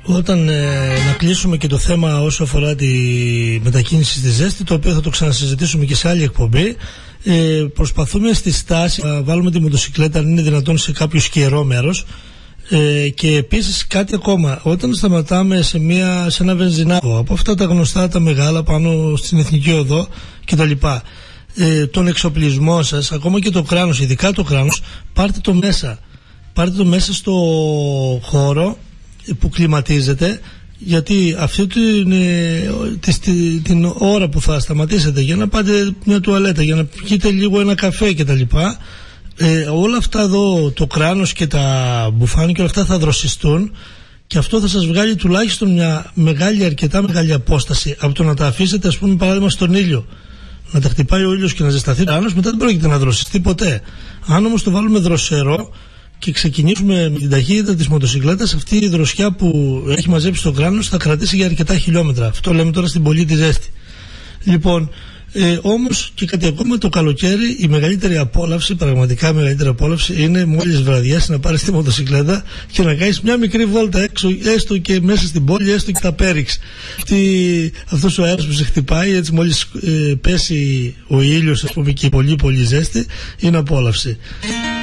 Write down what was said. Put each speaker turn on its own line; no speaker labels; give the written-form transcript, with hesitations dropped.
Όταν να κλείσουμε και το θέμα όσο αφορά τη μετακίνηση στη ζέστη, το οποίο θα το ξανασυζητήσουμε και σε άλλη εκπομπή, προσπαθούμε στη στάση να βάλουμε τη μοτοσυκλέτα, αν είναι δυνατόν, σε κάποιο σκιερό μέρος. Και επίσης κάτι ακόμα, όταν σταματάμε σε ένα βενζινάδο, από αυτά τα γνωστά τα μεγάλα πάνω στην Εθνική Οδό κτλ., τον εξοπλισμό σας, ακόμα και το κράνος, ειδικά το κράνος, πάρτε το μέσα στο χώρο που κλιματίζεται, γιατί αυτή την ώρα που θα σταματήσετε για να πάτε μια τουαλέτα, για να πιείτε λίγο ένα καφέ κτλ., όλα αυτά εδώ, το κράνος και τα μπουφάνια και όλα αυτά θα δροσιστούν, και αυτό θα σας βγάλει τουλάχιστον μια αρκετά μεγάλη απόσταση από το να τα αφήσετε, ας πούμε, παράδειγμα, στον ήλιο. Να τα χτυπάει ο ήλιος και να ζεσταθεί το κράνος, μετά δεν πρόκειται να δροσιστεί ποτέ. Αν όμως το βάλουμε δροσερό και ξεκινήσουμε με την ταχύτητα της μοτοσυκλέτας, αυτή η δροσιά που έχει μαζέψει το κράνος θα κρατήσει για αρκετά χιλιόμετρα. Αυτό λέμε τώρα στην πολύ τη ζέστη. Λοιπόν, όμως και κάτι ακόμα, το καλοκαίρι η μεγαλύτερη απόλαυση, πραγματικά μεγαλύτερη απόλαυση, είναι μόλις βραδιάσει να πάρεις τη μοτοσυκλέτα και να κάνεις μια μικρή βόλτα έξω, έστω και μέσα στην πόλη, έστω και τα πέριξ. Αυτός ο αέρας που σε χτυπάει, έτσι μόλις πέσει ο ήλιος, ας πούμε, και η πολύ πολύ ζέστη, είναι απόλαυση.